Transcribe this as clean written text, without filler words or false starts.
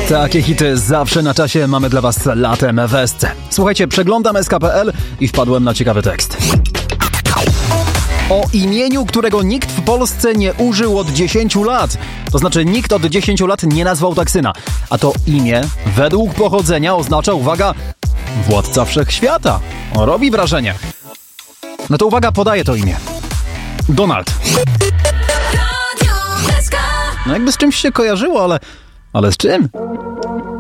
Takie hity zawsze na czasie mamy dla Was latem w SC. Słuchajcie, przeglądam sk.pl i wpadłem na ciekawy tekst. O imieniu, którego nikt w Polsce nie użył od 10 lat. To znaczy nikt od 10 lat nie nazwał tak syna. A to imię według pochodzenia oznacza, uwaga, władca wszechświata. Robi wrażenie. No to uwaga, podaję to imię. Donald. No jakby z czymś się kojarzyło, ale z czym?